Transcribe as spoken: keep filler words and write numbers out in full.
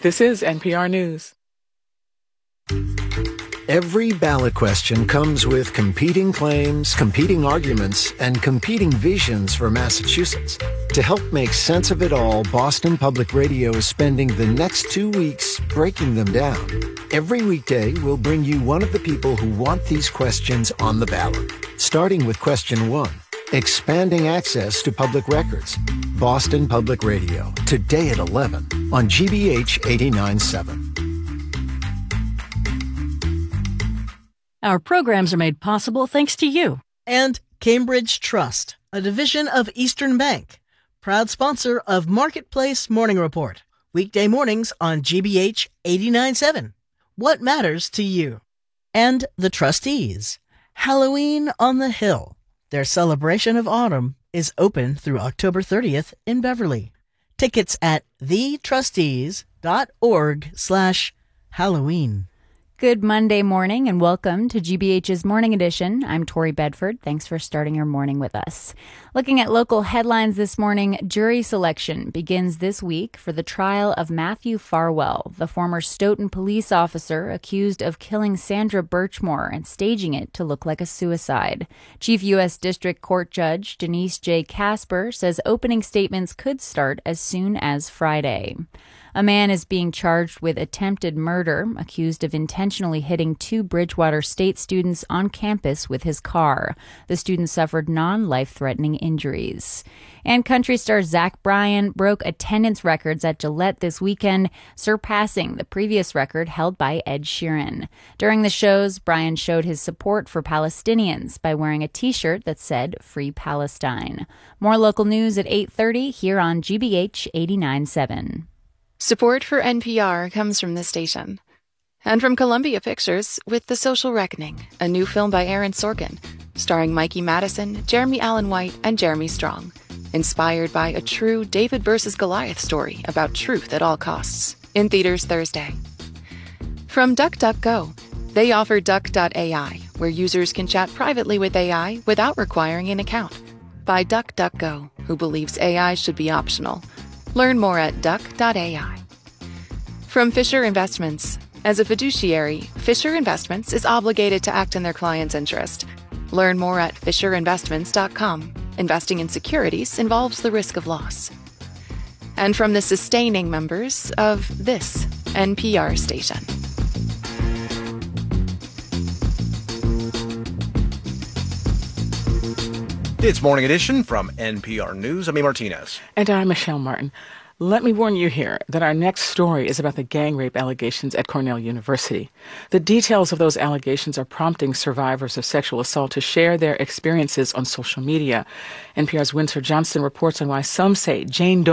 This is N P R News. Every ballot question comes with competing claims, competing arguments, and competing visions for Massachusetts. To help make sense of it all, Boston Public Radio is spending the next two weeks breaking them down. Every weekday, we'll bring you one of the people who want these questions on the ballot. Starting with question one, expanding access to public records. Boston Public Radio, today at eleven on G B H eighty-nine point seven. Our programs are made possible thanks to you. And Cambridge Trust, a division of Eastern Bank, proud sponsor of Marketplace Morning Report, weekday mornings on G B H eighty-nine point seven. What matters to you? And the Trustees, Halloween on the Hill. Their celebration of autumn is open through October thirtieth in Beverly. Tickets at thetrustees.org slash Halloween. Good Monday morning and welcome to G B H's Morning Edition. I'm Tori Bedford. Thanks for starting your morning with us. Looking at local headlines this morning, jury selection begins this week for the trial of Matthew Farwell, the former Stoughton police officer accused of killing Sandra Birchmore and staging it to look like a suicide. Chief U S District Court Judge Denise J. Casper says opening statements could start as soon as Friday. A man is being charged with attempted murder, accused of intentionally hitting two Bridgewater State students on campus with his car. The students suffered non-life-threatening injuries. And country star Zach Bryan broke attendance records at Gillette this weekend, surpassing the previous record held by Ed Sheeran. During the shows, Bryan showed his support for Palestinians by wearing a T-shirt that said Free Palestine. More local news at eight thirty here on G B H eighty-nine point seven. Support for N P R comes from this station. And from Columbia Pictures with The Social Reckoning, a new film by Aaron Sorkin, starring Mikey Madison, Jeremy Allen White, and Jeremy Strong. Inspired by a true David versus Goliath story about truth at all costs. In theaters Thursday. From DuckDuckGo, they offer Duck dot A I, where users can chat privately with A I without requiring an account. By DuckDuckGo, who believes A I should be optional. Learn more at duck dot A I. From Fisher Investments. As a fiduciary, Fisher Investments is obligated to act in their client's interest. Learn more at fisher investments dot com. Investing in securities involves the risk of loss. And from the sustaining members of this N P R station. It's Morning Edition from N P R News. I'm A. Martinez. And I'm Michelle Martin. Let me warn you here that our next story is about the gang rape allegations at Cornell University. The details of those allegations are prompting survivors of sexual assault to share their experiences on social media. N P R's Winter Johnston reports on why some say Jane Doe